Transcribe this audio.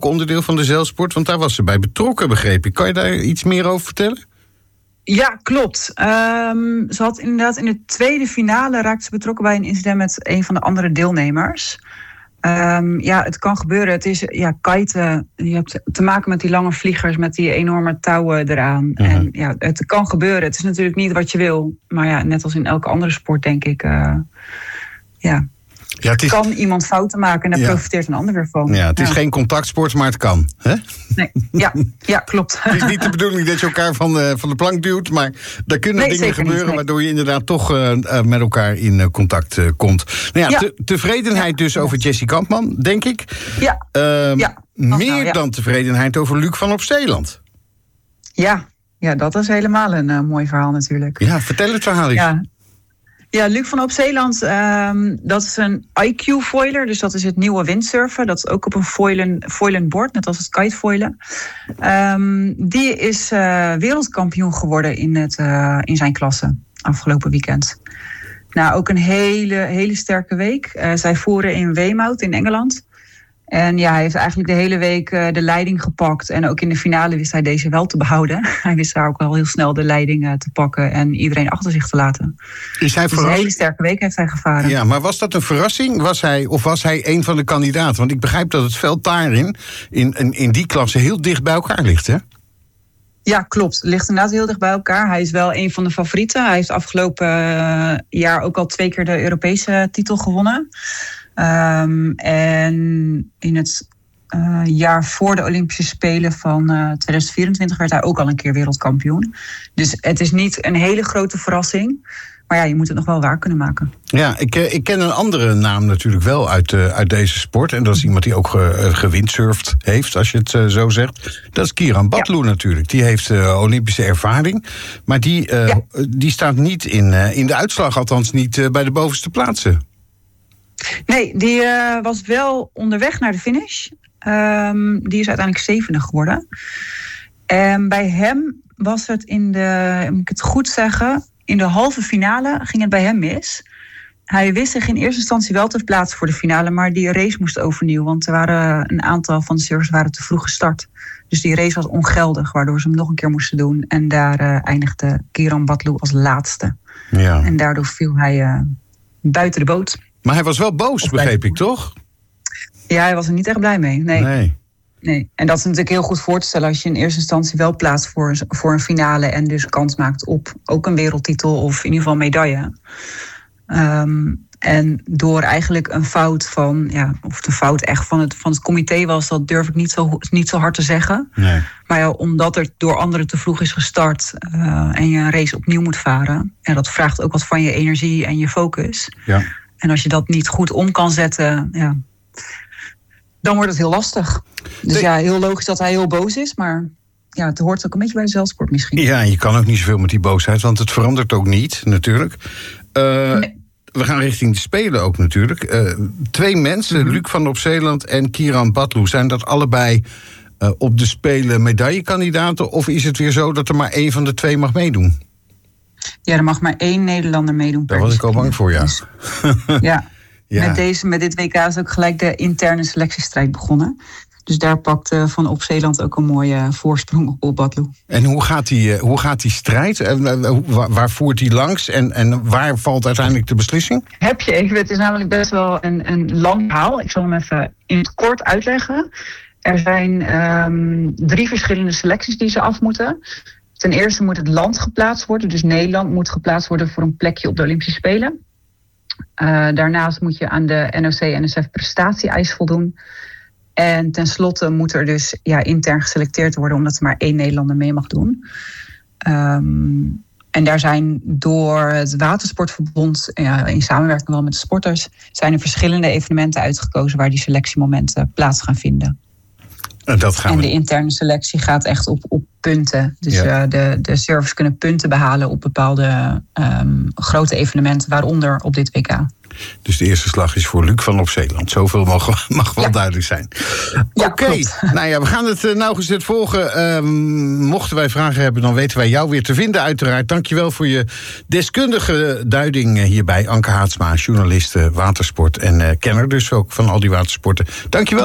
onderdeel van de zeilsport? Want daar was ze bij betrokken, begreep ik. Kan je daar iets meer over vertellen? Ja, klopt. Ze had inderdaad in de tweede finale raakte ze betrokken bij een incident met een van de andere deelnemers. Het kan gebeuren. Het is kiten. Je hebt te maken met die lange vliegers, met die enorme touwen eraan. Uh-huh. En ja, het kan gebeuren. Het is natuurlijk niet wat je wil. Maar ja, net als in elke andere sport, denk ik. Kan iemand fouten maken en daar profiteert een ander weer van. Ja, het is geen contactsport, maar het kan. Hè? Nee, ja, klopt. Het is niet de bedoeling dat je elkaar van de plank duwt, maar daar kunnen dingen gebeuren niet, waardoor je inderdaad toch met elkaar in contact komt. Nou ja, tevredenheid dus over Jessie Kampman, denk ik. Ja. Meer dan tevredenheid over Luc van Opsteeland. Ja, dat is helemaal een mooi verhaal natuurlijk. Ja, vertel het verhaal eens. Ja, Luc van Opsteeland, dat is een IQ-foiler. Dus dat is het nieuwe windsurfen. Dat is ook op een foilen bord, net als het kitefoilen. Die is wereldkampioen geworden in zijn klasse afgelopen weekend. Nou, ook een hele sterke week. Zij voeren in Weymouth in Engeland. En ja, hij heeft eigenlijk de hele week de leiding gepakt. En ook in de finale wist hij deze wel te behouden. Hij wist daar ook wel heel snel de leiding te pakken en iedereen achter zich te laten. Is hij dus een hele sterke week heeft hij gevaren. Ja, maar was dat een verrassing? Was hij een van de kandidaten? Want ik begrijp dat het veld daarin, in die klasse, heel dicht bij elkaar ligt, hè? Ja, klopt. Het ligt inderdaad heel dicht bij elkaar. Hij is wel een van de favorieten. Hij heeft afgelopen jaar ook al 2 keer de Europese titel gewonnen. En in het jaar voor de Olympische Spelen van 2024 werd hij ook al een keer wereldkampioen. Dus het is niet een hele grote verrassing. Maar ja, je moet het nog wel waar kunnen maken. Ja, ik ken een andere naam natuurlijk wel uit deze sport. En dat is iemand die ook gewindsurfd heeft, als je het zo zegt. Dat is Kieran Batlu natuurlijk. Die heeft Olympische ervaring. Maar die staat niet in de uitslag, althans niet bij de bovenste plaatsen. Nee, die was wel onderweg naar de finish. Die is uiteindelijk 7e geworden. En bij hem was het moet ik het goed zeggen, in de halve finale ging het bij hem mis. Hij wist zich in eerste instantie wel te plaatsen voor de finale, maar die race moest overnieuw, want er waren een aantal van de surfers waren te vroeg gestart. Dus die race was ongeldig, waardoor ze hem nog een keer moesten doen. En daar eindigde Kieran Batlu als laatste. Ja. En daardoor viel hij buiten de boot. Maar hij was wel boos, begreep ik, toch? Ja, hij was er niet echt blij mee. Nee. En dat is natuurlijk heel goed voor te stellen als je in eerste instantie wel plaatst voor een finale en dus kans maakt op ook een wereldtitel of in ieder geval medaille. En door eigenlijk een fout of de fout echt van het comité was, dat durf ik niet zo hard te zeggen. Nee. Maar ja, omdat er door anderen te vroeg is gestart en je een race opnieuw moet varen, en dat vraagt ook wat van je energie en je focus. Ja. En als je dat niet goed om kan zetten, dan wordt het heel lastig. Dus heel logisch dat hij heel boos is, maar ja, het hoort ook een beetje bij de zeilsport misschien. Ja, je kan ook niet zoveel met die boosheid, want het verandert ook niet, natuurlijk. Nee. We gaan richting de Spelen ook natuurlijk. 2 mensen, Luc van Opsteeland en Kieran Batlu, zijn dat allebei op de Spelen medaillekandidaten? Of is het weer zo dat er maar 1 van de 2 mag meedoen? Ja, er mag maar 1 Nederlander meedoen. Daar was ik al bang voor, ja. Dus, ja. Met dit WK is ook gelijk de interne selectiestrijd begonnen. Dus daar pakt Van Opsteeland ook een mooie voorsprong op Batlu. En hoe gaat die strijd? Waar voert die langs? En waar valt uiteindelijk de beslissing? Heb je even. Het is namelijk best wel een lang verhaal. Ik zal hem even in het kort uitleggen. Er zijn 3 verschillende selecties die ze af moeten. Ten eerste moet het land geplaatst worden. Dus Nederland moet geplaatst worden voor een plekje op de Olympische Spelen. Daarnaast moet je aan de NOC-NSF prestatie-eis voldoen. En tenslotte moet er dus intern geselecteerd worden, omdat er maar 1 Nederlander mee mag doen. En daar zijn door het Watersportverbond, in samenwerking wel met de sporters, zijn er verschillende evenementen uitgekozen waar die selectiemomenten plaats gaan vinden. En de interne selectie gaat echt op punten. Dus de surfers kunnen punten behalen op bepaalde grote evenementen, waaronder op dit WK. Dus de eerste slag is voor Luc van Opsteeland. Zoveel mag wel duidelijk zijn. Oké. Nou ja, we gaan het nauwgezet volgen. Mochten wij vragen hebben, dan weten wij jou weer te vinden uiteraard. Dankjewel voor je deskundige duiding hierbij. Anke Haatsma, journalist watersport en kenner dus ook van al die watersporten. Dankjewel.